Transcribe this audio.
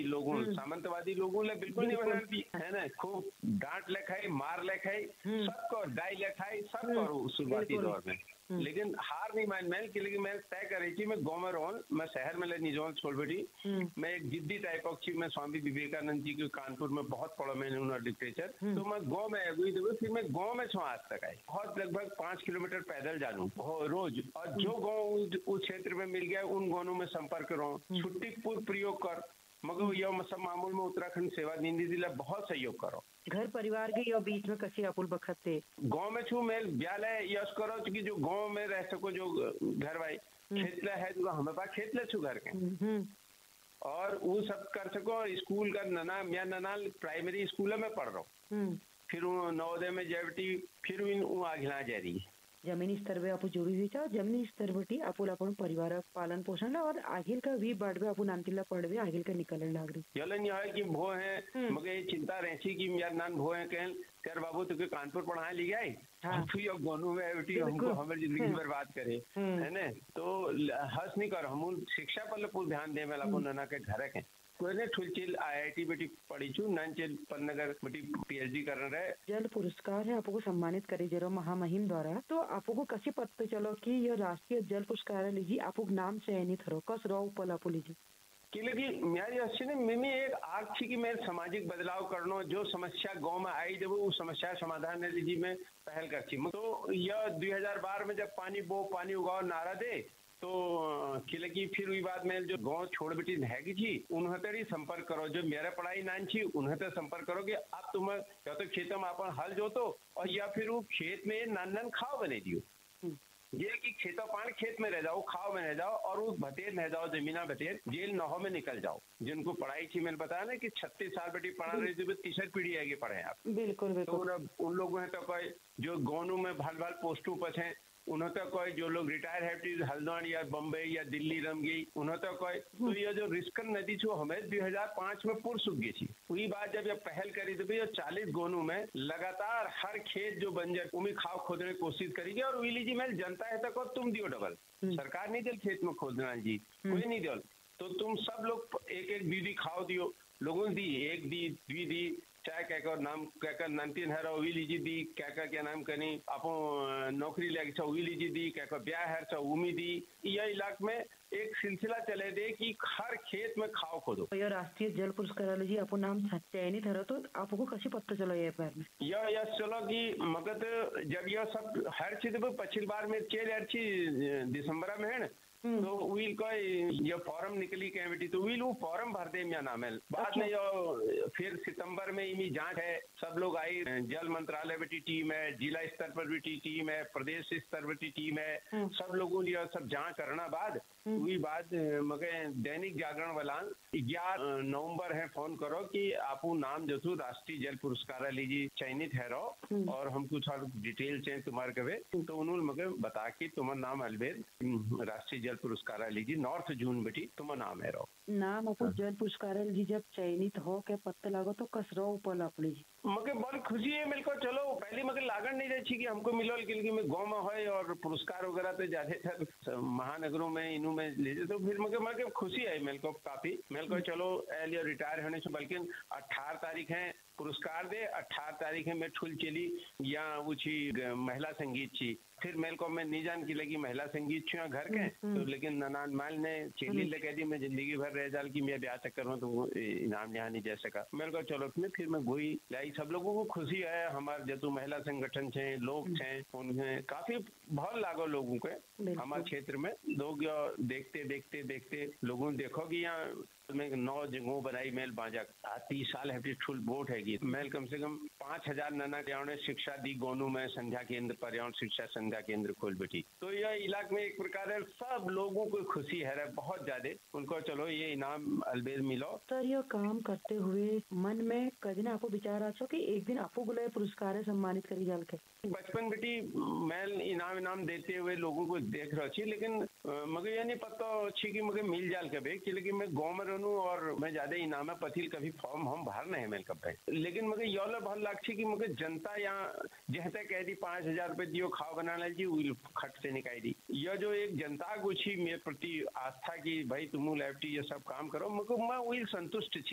लोगों सामंतवादी लोगों ले बिल्कुल नहीं बना दी है ना। खूब डांट ले खाई, मार ले खाई, सबको डाई ले खाई, सब करो शुरुआती दौर में। लेकिन हार नहीं मान मैं कि लेकिन मैं तय करी थी मैं गाँव में रहूं, मैं शहर में ले नहीं जाऊँ छोड़ बेटी। मैं एक जिद्दी टाइप ऑफ छी। मैं स्वामी विवेकानंद जी के कानपुर में बहुत पढ़ा मैंने उन्होंने लिटरेचर। तो मैं गाँव में अगुई देव, फिर मैं गाँव में छू आज तक आई। बहुत लगभग 5 किलोमीटर पैदल जानू रोज, और जो गाँव उस क्षेत्र में मिल गया उन गाँवों में संपर्क रहो, छुट्टी पूर्व प्रयोग कर। मगर यह सब मामूल में उत्तराखंड सेवा निधि जिला बहुत सहयोग करो। घर परिवार के या बीच में कसी अपुल बखत थे गाँव में छू मैं ब्यालय यश करो कि जो गाँव में रह सको, जो घर भाई खेतला है जो हमें पास खेतले छू घर के, और वो सब कर सको। स्कूल का ननाल प्राइमरी स्कूल में पढ़ रहा हूँ, फिर नवोदय में जयवटी, फिर आगे जा रही है। जमीनी स्तर पे आपू जुड़ी हुई था, जमीनी स्तर पर आपुल अपन परिवार पालन पोषण और आगे का भी बढ़ पे अपन नानतिला पढ़वे आगे का निकलने लग रही। यलन यह है कि भो है मगर ये चिंता रहती कि मेरा नान भो है कहन तेरे बाबू तुके कानपुर पढ़ाए ले गए, फिर यो गोनू में बेटी हमको हमारी जिंदगी बर्बाद करे है ना। तो हंस नहीं कर, हम शिक्षा पर पूरा ध्यान दे वाला अपन नना के घर के कोई ने ठुलचिल IIT बेटी पढ़ी छू, नंचल पन्नगर बेटी PhD कर रहे। जल पुरस्कार है आपको सम्मानित करे जरो महामहिम द्वारा, तो आपको कैसे पता चलो कि यह राष्ट्रीय जल पुरस्कार लीजिए आपको नाम चयनित हो कस रो उपल आपको लीजिए कि लेकिन मेरी अच्छी ने मिमी एक आग थी कि मैं सामाजिक बदलाव करना, जो समस्या गांव में आई जब वो समस्या समाधान ने लीजिए मैं पहल कर थी। तो यह 2012 में जब पानी उगाओ नारा दे तो कि फिर वही बात में जो गांव छोड़ बेटी हैगी थी उन्हें संपर्क करो, जो मेरा पढ़ाई नान थी उन्हें संपर्क करो कि अब तुम या तो खेत में अपन हल जोतो और या फिर वो खेत में नान खाओ बने दियो। ये कि खेतों पान खेत में रह जाओ, खाओ में रह जाओ और उस भतेर रह जाओ, जमीना भतेर जेल नहो में निकल जाओ। जिनको पढ़ाई थी मैंने बताया ना कि 36 साल बेटी पढ़ा रही थी, तीसरी पीढ़ी आगे पढ़े आप। बिल्कुल तो उन लोगों ने तो कोई जो गोनू में भाल भाल पोस्टों पर है उन्हें तो कोई जो लोग रिटायर है हल्द्वानी या बम्बई या दिल्ली रम गई उन्हें तो कोई। तो ये जो रिस्कन नदी छो हमें 2005 में पूर सूख गई थी। वही बात जब ये पहल करी तो भैया 40 गोनू में लगातार हर खेत जो बन जाए उम्मीद खाओ खोदने की कोशिश करेगी। और वही लीजिए मैं जनता है तो तुम दियो डबल, सरकार नहीं दिल खेत में खोदना जी, कोई नहीं दियो। तो तुम सब लोग एक एक दीदी खाओ दियो, लोगों दी एक दी द्वी दी चाहे कहकर नाम कहकर नंतीन है वही लीजिए दी कहकर क्या नाम करी आपो नौकरी लगी छो वही लीजिए दी कहकर ब्याह है छो उम्मीद दी। यह इलाके में एक सिलसिला चले दे कि हर खेत में खाओ खोदो। यह राष्ट्रीय जल पुरस्कार लीजिए आपको नाम चयनित है तो आपको कैसे पता चलो ये बार में यह चलो कि मगध जब यह सब हर चीज पिछली बार में चल अच्छी दिसंबर में है ना, तो वील को ये फॉर्म निकली के बेटी तो वील वो फॉर्म भर दे मेरा नाम है। बाद में यो फिर सितंबर में इमी जांच है, सब लोग आई, जल मंत्रालय बेटी टीम है, जिला स्तर पर बेटी टीम है, प्रदेश स्तर पर टीम है, सब लोगों ने सब जांच करना बाद वही बात मगर दैनिक जागरण वाला 11 नवंबर है फोन करो कि आपको नाम जो राष्ट्रीय जल पुरस्कार लीजिए चयनित है रहो और हमको थोड़ा डिटेल चाहिए तुम्हारे कवे। तो उन्होंने मगर बता कि तुम्हारा नाम अलबेद राष्ट्रीय जल पुरस्कार लीजिए नॉर्थ जून बेटी तुम्हारा नाम है रहो। नाम आपको जल पुरस्कार लीजिए जब चयनित हो क्या पत्ता लागो तो कसरो ऊपर अपनी मगर बहुत खुशी है मेरे को। चलो पहले मगर लागण नहीं रही कि हमको मिलो, क्योंकि मैं गाँव में है और पुरस्कार वगैरह तो ज्यादातर महानगरों में इनू में ले तो फिर मगर खुशी है मेरे को काफी। मेरे को चलो एलियो रिटायर होने से बल्कि 18 तारीख है पुरस्कार दे, 18 तारीख है मैं ठुल चली या वो छी महिला संगीत छी। फिर मेरे को मैं नहीं जान की लगी महिला संगीत छू घर के तो लेकिन ननान माल ने चेली ले कह दी मैं जिंदगी भर रह जाल की मैं ब्याह चक्कर में तो इनाम यहाँ नहीं जा सका। मेरे को चलो फिर मैं गोई लाई। सब लोगों को खुशी है, हमारे जो महिला संगठन छे लोग छे उन्हें काफी बहुत लागो लोगों के हमारे क्षेत्र में। लोग देखते देखते देखते लोगों ने देखो कि यहाँ में 9 जगहों बनाई मेल बाजा 30 साल है फुल बोट है मेल कम से कम 5000 नना ने शिक्षा दी गोनू में संध्या केंद्र पर्यावरण शिक्षा संध्या केंद्र खोल बैठी। तो यह इलाके में एक प्रकार है सब लोगों को खुशी है बहुत ज्यादा उनको चलो ये इनाम अलबेद मिलो। सर यह काम करते हुए मन में कभी आपको विचार आ कि एक दिन आपको बुलाए पुरस्कार सम्मानित करी जाल के बचपन बेटी मैं इनाम देते हुए लोगों को देख रहा थी, लेकिन मगर ये नहीं पता अच्छी कि मगर मिल जाल कभी कि लेकिन मैं गाँव में रहूँ और मैं ज्यादा इनाम पथिल कभी फॉर्म हम भर नहीं मेल कब लेकिन मगर यौला बहुत लाग कि मगर जनता यहाँ जैसे कह दी 5000 रुपए दियो खाओ बना लीजिए खट से निकाल दी। यह जो एक जनता गुछी मेरे प्रति आस्था की भाई तुम लेफ्टी ये सब काम करो मगर मैं वही संतुष्ट थी।